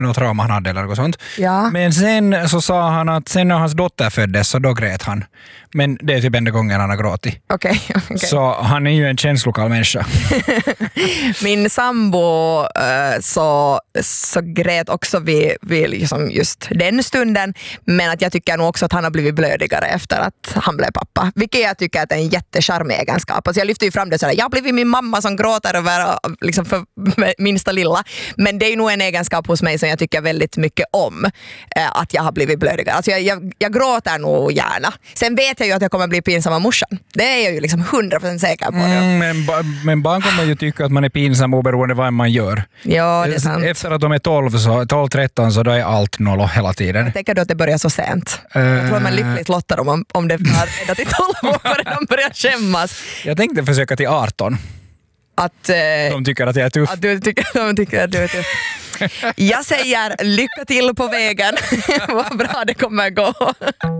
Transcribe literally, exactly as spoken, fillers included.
något trauma han hade eller något sånt. Ja. Men sen så sa han att sen när hans dotter föddes så då grät han. Men det är typ enda gången han har gråtit. Okej. Okay, okay. Så han är ju en känslokall människa. Min sambo äh, så, så grät också vid, vid liksom just den stunden. Men att jag tycker nog också att han har blivit blödigare efter att han blev pappa. Vilket jag tycker att är en jättecharmig egenskap. Alltså jag lyfter ju fram det sådär. Jag har blivit min mamma som gråter över liksom för minsta lilla. Men det är nog en egenskap hos mig som jag tycker väldigt mycket om. Äh, att jag har blivit blödigare. Alltså jag, jag, jag gråter nog gärna. Sen vet jag ju att jag kommer bli pinsam av morsan. Det är jag ju liksom hundra procent säker på. Mm, men, men barn kommer ju tycka att man är pinsam oberoende vad man gör. Ja, det är sant. Efter att de är tolv, så, tolv tretton så då är allt noll hela tiden. Jag tänker då att det börjar så sent. Uh, jag tror att man lyckligt lottar om, om det har ända till tolv år före de börjar skämmas. Jag tänkte försöka till arton. Att, eh, de tycker att jag är tuff. Att du tycker, de tycker att du är tuff. Jag säger lycka till på vägen. Vad bra det kommer gå.